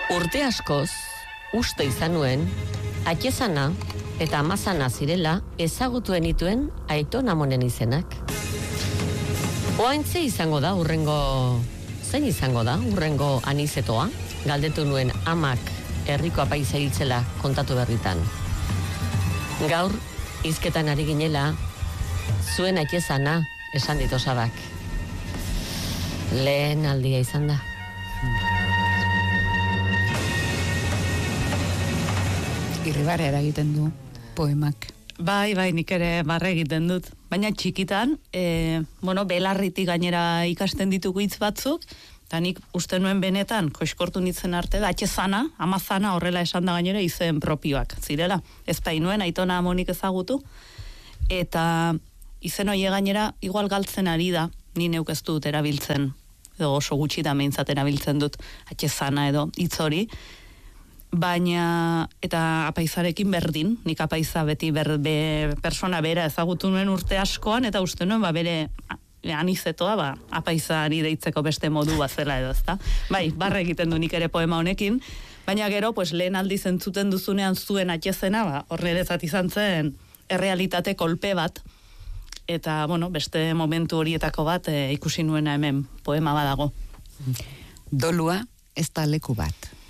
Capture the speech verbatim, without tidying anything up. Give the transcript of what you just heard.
Urte askoz, uste izan nuen, atxezana eta amazana zirela ezagutuen ituen Aiton Amonen izenak. Oaintze izango da urrengo, zein izango da urrengo anizetoa, galdetu nuen amak herriko apaiza hiltzela kontatu berritan. Gaur, hizketan ari ginela, zuen atxezana esan dit Osabak. Lehen aldia izan da. Irribarre eragiten du poemak. Bai, bai, nik ere barre egiten dut. Baina txikitan, e, bueno, belarritik gainera ikasten ditugu hitz batzuk, eta nik uste nuen benetan, koiskortu nintzen arte da, atxezana, amazana horrela esan da gainera izen propioak, zirela. Ez painuen, Aiton Amonik ezagutu, eta izen hori gainera igual galtzen ari da, ni neuk ez dut erabiltzen, edo oso gutxi da meintzat erabiltzen dut, atxezana edo hitz hori, baina, eta apaizarekin berdin, nik apaiza beti ber, be, persona bera ezagutu nuen urte askoan, eta uste nuen, ba, bere anizetoa, ba, apaizari deitzeko beste modu bat zela edo, ezta? Bai, barre egiten du nik ere poema honekin, baina gero, pues, lehen aldiz entzuten duzunean zuen atxezena, ba, horrelezat izan zen errealitate kolpe bat, eta, bueno, beste momentu horietako bat e, ikusi nuena hemen poema badago. Dolua ez da leku bat.